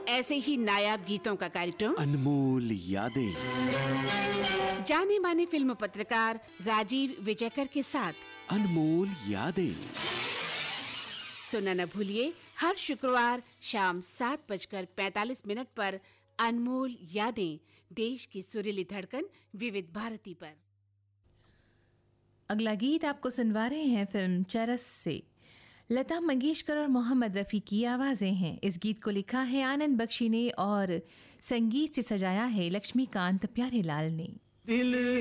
ऐसे ही नायाब गीतों का कार्यक्रम अनमोल यादें। जाने माने फिल्म पत्रकार राजीव विजयकर के साथ अनमोल यादें। सुनना न भूलिए हर शुक्रवार शाम 7:45 पर अनमोल यादें, देश की सुरीली धड़कन विविध भारती पर। अगला गीत आपको सुनवा रहे हैं फिल्म चरस से। लता मंगेशकर और मोहम्मद रफ़ी की आवाज़ें हैं। इस गीत को लिखा है आनंद बख्शी ने और संगीत से सजाया है लक्ष्मीकांत प्यारेलाल ने।